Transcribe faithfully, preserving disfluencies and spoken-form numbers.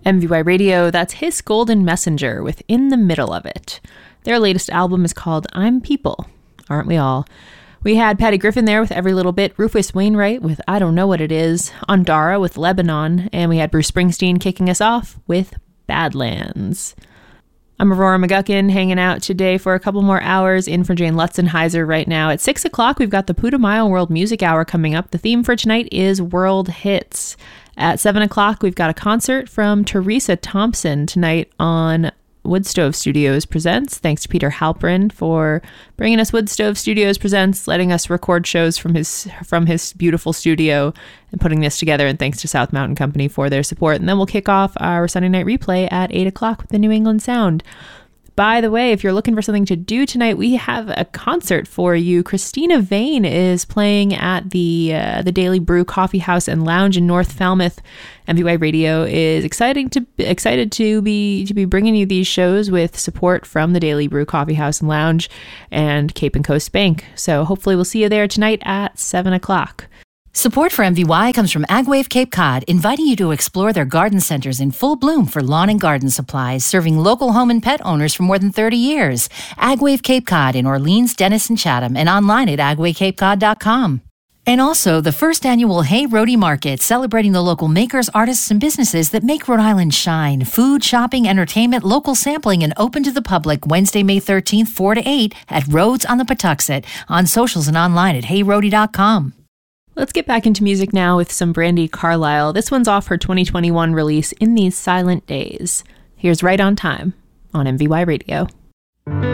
M V Y Radio, that's His Golden Messenger with In the Middle of It. Their latest album is called I'm People, aren't we all? We had Patty Griffin there with Every Little Bit, Rufus Wainwright with I Don't Know What It Is, Andara with Lebanon, and we had Bruce Springsteen kicking us off with Badlands. I'm Aurora McGuckin, hanging out today for a couple more hours, in for Jane Lutzenheiser right now. At six o'clock, we've got the Putumayo World Music Hour coming up. The theme for tonight is World Hits. At seven o'clock, we've got a concert from Teresa Thompson tonight on Woodstove Studios Presents. Thanks to Peter Halprin for bringing us Woodstove Studios Presents, letting us record shows from his from his beautiful studio and putting this together. And thanks to South Mountain Company for their support. And then we'll kick off our Sunday night replay at eight o'clock with the New England Sound. By the way, if you're looking for something to do tonight, we have a concert for you. Christina Vane is playing at the uh, the Daily Brew Coffee House and Lounge in North Falmouth. M V Y Radio is exciting to excited to be to be bringing you these shows with support from the Daily Brew Coffee House and Lounge and Cape and Coast Bank. So hopefully we'll see you there tonight at seven o'clock. Support for M V Y comes from AgWave Cape Cod, inviting you to explore their garden centers in full bloom for lawn and garden supplies, serving local home and pet owners for more than thirty years. AgWave Cape Cod in Orleans, Dennis, and Chatham, and online at agway cape cod dot com. And also, the first annual Hey Rhody Market, celebrating the local makers, artists, and businesses that make Rhode Island shine. Food, shopping, entertainment, local sampling, and open to the public Wednesday, May thirteenth, four to eight at Rhodes on the Patuxent, on socials and online at hey rhody dot com. Let's get back into music now with some Brandi Carlile. This one's off her twenty twenty-one release, In These Silent Days. Here's Right on Time on M V Y Radio.